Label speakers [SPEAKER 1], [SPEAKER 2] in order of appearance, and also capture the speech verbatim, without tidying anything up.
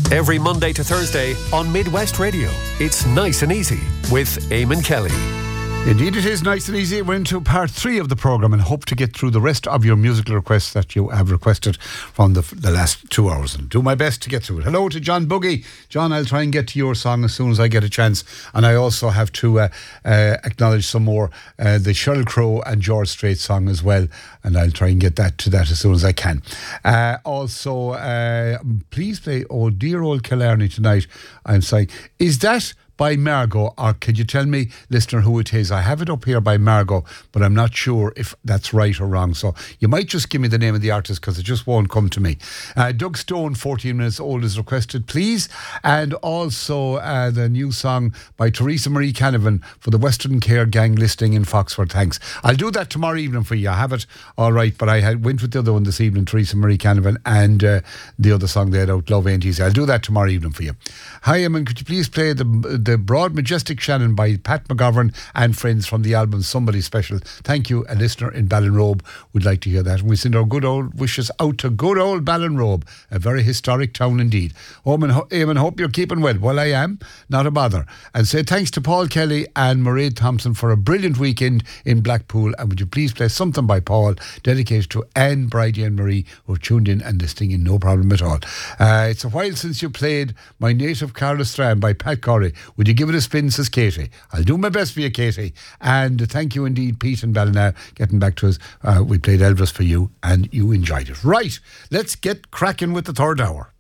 [SPEAKER 1] Every Monday to Thursday on Midwest Radio. It's Nice and Easy with Eamon Kelly.
[SPEAKER 2] Indeed, it is nice and easy. We're into part three of the programme and hope to get through the rest of your musical requests that you have requested from the, the last two hours and do my best to get through it. Hello to John Boogie. John, I'll try and get to your song as soon as I get a chance. And I also have to uh, uh, acknowledge some more uh, the Sheryl Crow and George Strait song as well. And I'll try and get that to that as soon as I can. Uh, also, uh, please play Oh Dear Old Killarney tonight. I'm saying, is that by Margot, or could you tell me, listener, who it is? I have it up here by Margot, but I'm not sure if that's right or wrong. So you might just give me the name of the artist because it just won't come to me. Uh, Doug Stone, fourteen minutes old, is requested, please. And also uh, the new song by Teresa Marie Canavan for the Western Care Gang listing in Foxford. Thanks. I'll do that tomorrow evening for you. I have it all right, but I had, went with the other one this evening, Teresa Marie Canavan, and uh, the other song they had out, Love Ain't Easy. I'll do that tomorrow evening for you. Hi, Eamon, could you please play the the Broad Majestic Shannon by Pat McGovern and friends from the album Somebody Special. Thank you. A listener in Ballinrobe would like to hear that. And we send our good old wishes out to good old Ballinrobe, a very historic town indeed. Eamon, hope you're keeping well. Well, I am. Not a bother. And say thanks to Paul Kelly and Mairead Thompson for a brilliant weekend in Blackpool. And would you please play something by Paul dedicated to Anne, Bridie and Marie who are tuned in and listening in, no problem at all. Uh, it's a while since you played My Native Carla Strand by Pat Corey. Would you give it a spin, says Katie? I'll do my best for you, Katie. And thank you indeed, Pete and Ballina, getting back to us. Uh, we played Elvis for you and you enjoyed it. Right, let's get cracking with the third hour.